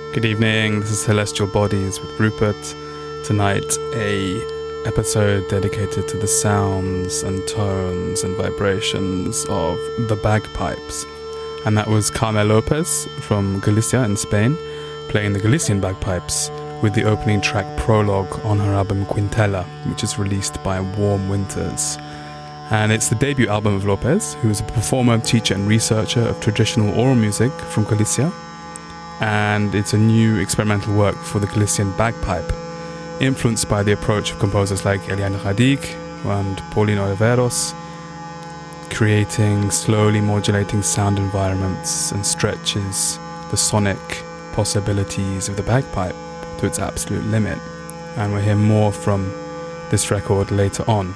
Good evening, this is Celestial Bodies with Rupert. Tonight, a episode dedicated to the sounds and tones and vibrations of the bagpipes. And that was Carme Lopez from Galicia in Spain, playing the Galician bagpipes with the opening track Prologue on her album Quintela, which is released by Warm Winters. And it's the debut album of Lopez, who is a performer, teacher and researcher of traditional oral music from Galicia. And it's a new experimental work for the Galician bagpipe, influenced by the approach of composers like Eliane Radic and Paulino Oliveros, creating slowly modulating sound environments and stretches the sonic possibilities of the bagpipe to its absolute limit. And we'll hear more from this record later on.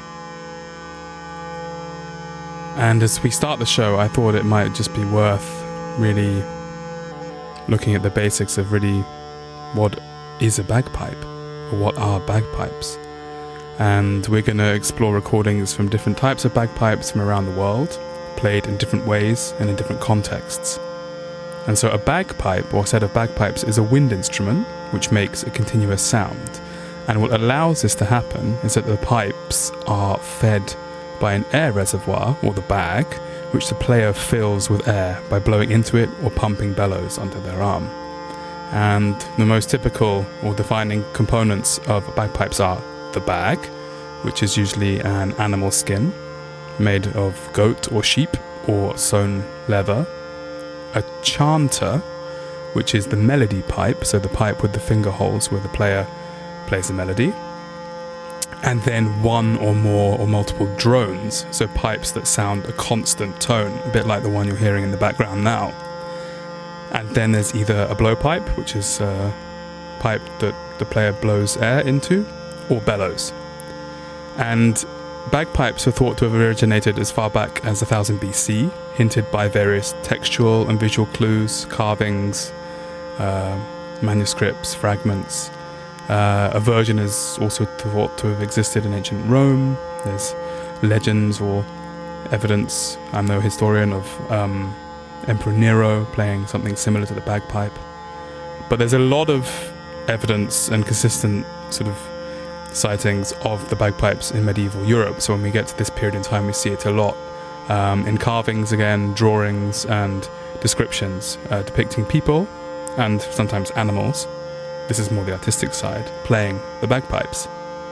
And as we start the show, I thought it might just be worth really looking at the basics of really what is a bagpipe, or what are bagpipes. And we're going to explore recordings from different types of bagpipes from around the world, played in different ways and in different contexts. And so a bagpipe, or set of bagpipes, is a wind instrument which makes a continuous sound. And what allows this to happen is that the pipes are fed by an air reservoir, or the bag, which the player fills with air by blowing into it or pumping bellows under their arm. And the most typical or defining components of bagpipes are the bag, which is usually an animal skin made of goat or sheep or sewn leather, a chanter, which is the melody pipe, so the pipe with the finger holes where the player plays the melody, and then one or more or multiple drones, so pipes that sound a constant tone, a bit like the one you're hearing in the background now. And then there's either a blowpipe, which is a pipe that the player blows air into, or bellows. And bagpipes are thought to have originated as far back as 1000 BC, hinted by various textual and visual clues, carvings, manuscripts, fragments. A version is also thought to have existed in ancient Rome. There's legends or evidence. I'm no historian of Emperor Nero playing something similar to the bagpipe. But there's a lot of evidence and consistent sort of sightings of the bagpipes in medieval Europe. So when we get to this period in time, we see it a lot in carvings again, drawings and descriptions depicting people and sometimes animals. This is more the artistic side, playing the bagpipes.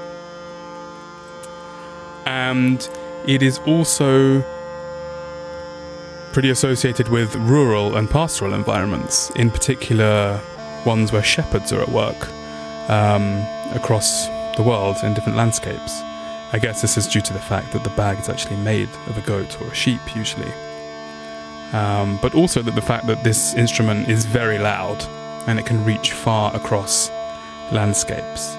And it is also pretty associated with rural and pastoral environments, in particular ones where shepherds are at work across the world in different landscapes. I guess this is due to the fact that the bag is actually made of a goat or a sheep usually. But also that the fact that this instrument is very loud and it can reach far across landscapes.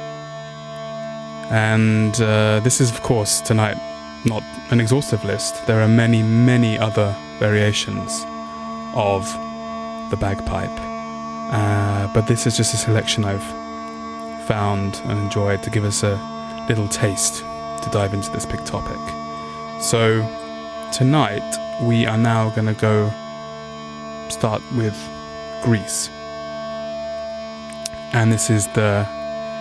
And this is, of course, tonight not an exhaustive list. There are many, many other variations of the bagpipe. But this is just a selection I've found and enjoyed to give us a little taste to dive into this big topic. So tonight we are now going to go start with Greece. And this is the